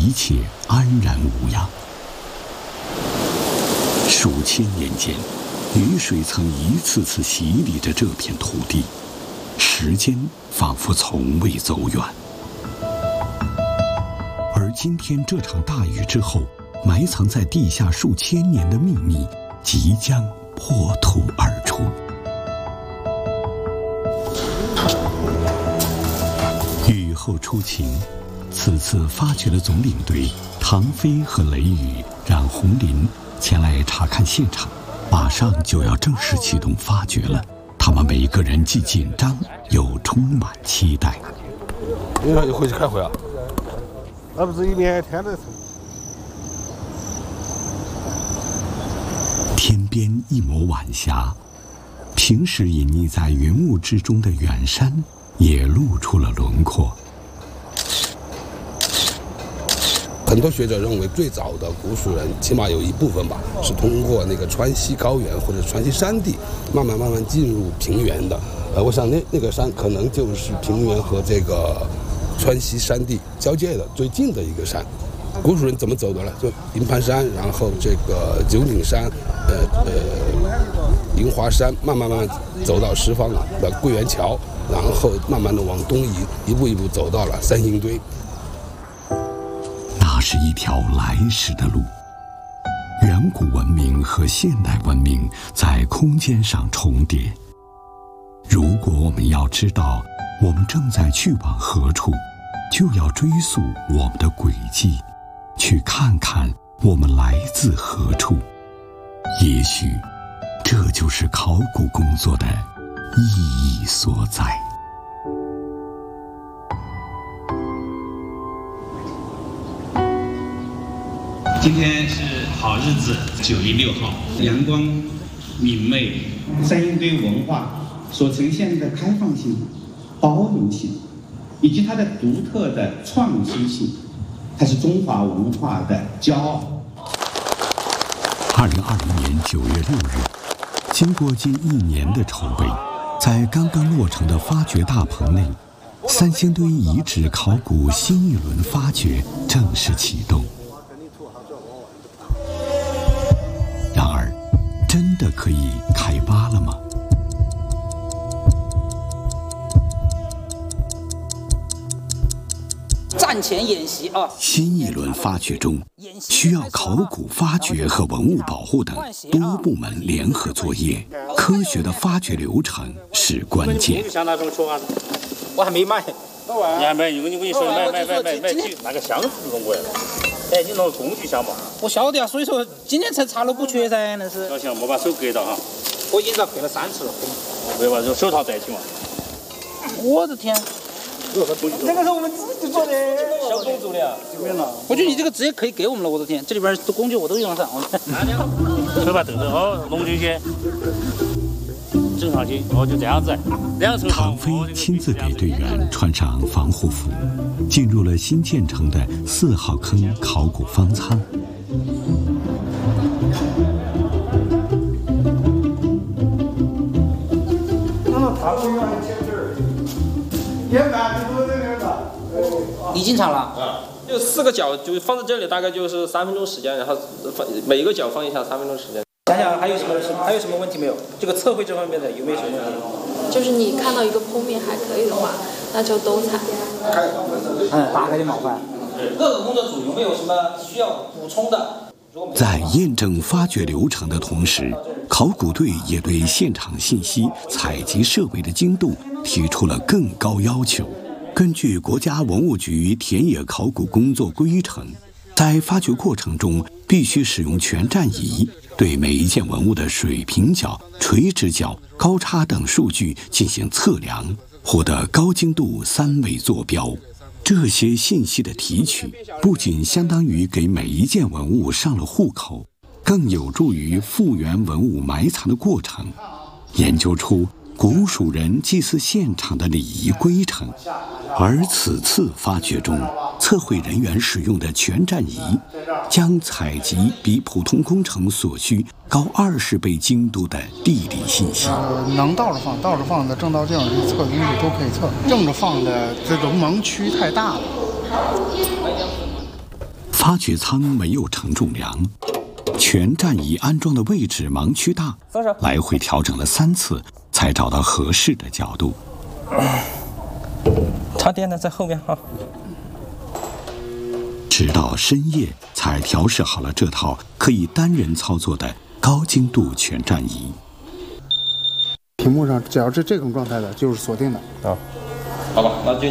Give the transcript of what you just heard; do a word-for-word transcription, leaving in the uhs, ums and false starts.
一切安然无恙。数千年间，雨水曾一次次洗礼着这片土地，时间仿佛从未走远。而今天这场大雨之后，埋藏在地下数千年的秘密即将破土而出。雨后初晴，此次发掘的总领队唐飞和雷雨让红林前来查看现场，马上就要正式启动发掘了。他们每个人既紧张又充满期待。 明天就回去开会啊？那不是一年天的。 天边一抹晚霞，平时隐匿在云雾之中的远山也露出了轮廓。 很多学者认为，最早的古蜀人起码有一部分吧，是通过那个川西高原或者川西山地，慢慢慢慢进入平原的。呃，我想那那个山可能就是平原和这个川西山地交界的最近的一个山。古蜀人怎么走的呢？就银盘山，然后这个九鼎山，呃呃，银华山，慢慢慢慢走到十方的桂园桥，然后慢慢的往东移，一步一步走到了三星堆。 那是一条来时的路，远古文明和现代文明在空间上重叠。如果我们要知道我们正在去往何处，就要追溯我们的轨迹，去看看我们来自何处。也许这就是考古工作的意义所在。 今天是好日子，九月六号，阳光明媚。三星堆文化所呈现的开放性、包容性，以及它的独特的创新性，它是中华文化的骄傲。 二零二零年九月六日，经过近一年的筹备，在刚刚落成的发掘大棚内，三星堆遗址考古新一轮发掘正式启动。然而，真的可以开挖了吗？ 战前演习啊！ 新一轮发掘中，需要考古发掘和文物保护等多部门联合作业，科学的发掘流程是关键。 我还没买， 你还没？我跟你说，买买买买买几那个箱子弄过来了。哎，你弄工具箱嘛？ 我晓得呀，所以说今天才查漏补缺噻，那是。 小心莫把手割到哈。 我已经遭亏了三次了。 没把手套戴起嘛。 我的天！这个是我们自己做的， 小工做的啊，救命了！ 我觉得你这个直接可以给我们了，我的天，这里边的工具我都用上。 手把凳子哦，弄进去，整上去，哦，就这样子。两手。 唐飞亲自给队员穿上防护服，进入了新建成的四号坑考古方舱。 你进场了？ 啊，就四个脚就放在这里，大概就是三分钟时间，然后放每一个脚放一下，三分钟时间。 想想还有什么还有什么问题没有？这个测绘这方面的有没有什么问题？ 就是你看到一个剖面还可以的话，那就都采。 嗯，打开就冒快。各个工作组有没有什么需要补充的？ 在验证发掘流程的同时，考古队也对现场信息采集设备的精度提出了更高要求。根据国家文物局田野考古工作规程，在发掘过程中必须使用全站仪，对每一件文物的水平角、垂直角、高差等数据进行测量，获得高精度三维坐标。这些信息的提取，不仅相当于给每一件文物上了户口，更有助于复原文物埋藏的过程，研究出古蜀人祭祀现场的礼仪规程。而此次发掘中，测绘人员使用的全站仪将采集比普通工程所需高二十倍精度的地理信息。 呃，能倒着放，倒着放的正倒镜测东西都可以测，正着放的这个盲区太大了。 发掘舱没有承重梁，全站椅安装的位置盲区大，来回调整了三次才找到合适的角度。 插电的在后面啊。 直到深夜才调试好了这套可以单人操作的高精度全站椅。 屏幕上只要是这种状态的，就是锁定的。 啊，好吧，那就。